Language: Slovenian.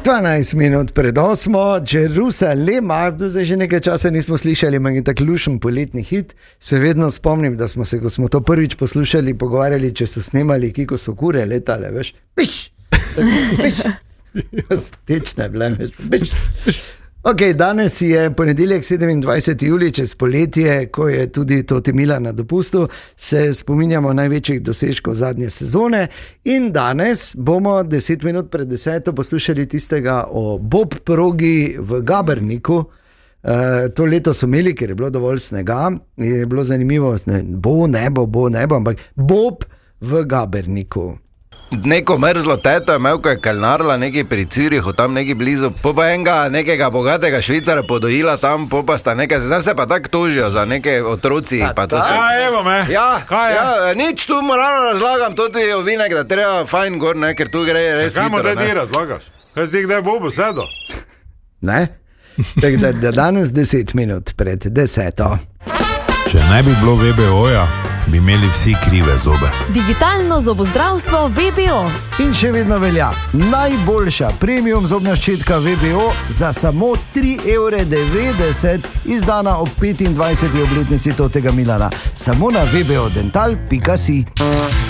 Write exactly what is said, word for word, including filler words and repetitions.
dvanajst minut pred osmo, Jerusalema, zdaj že nekaj časa nismo slišali, imam tak lušen poletni hit. Se vedno spomnim, da smo se, ko smo to prvič poslušali, pogovarjali, če so snemali, kiko so kure letale, veš, piš, piš, stečne bile, veš, piš. Ok, danes je ponedeljek sedemindvajseti julij, čez poletje, ko je tudi Toti Milan na dopustu, se spominjamo največjih dosežkov zadnje sezone in danes bomo deset minut pred deseto poslušali tistega o bob progi v Gaberniku. Uh, to leto so imeli, ker je bilo dovolj snega in je bilo zanimivo, ne, bo nebo, bo nebo, ampak bob v Gaberniku. Neko mrzlo teto je imel, ko je kalnarila nekaj pri Cirihu, tam nekaj blizu, popa enega nekega bogatega Švicara podojila tam, popa sta nekaj, zdaj se pa tako tožijo za neke otroci. A, pa to ta, se... ja, evo me. Ja, ja, nič tu moralno razlagam, tudi je ovinek, da treba fajn gor, ne, ker tu gre res hitro. Kaj mu da ti razlagaš? Kaj si ti kdaj bobo sedo? Ne? Tako da, da danes deset minut pred deseto. Če ne bi bilo V B O-ja, bi imeli vsi krive zobe. Digitalno zobozdravstvo V B O. In še vedno velja najboljša premium zobna ščitka V B O za samo tri evre devetdeset, izdana ob petindvajseti obletnici Totega Milana. Samo na v b o dental pika si.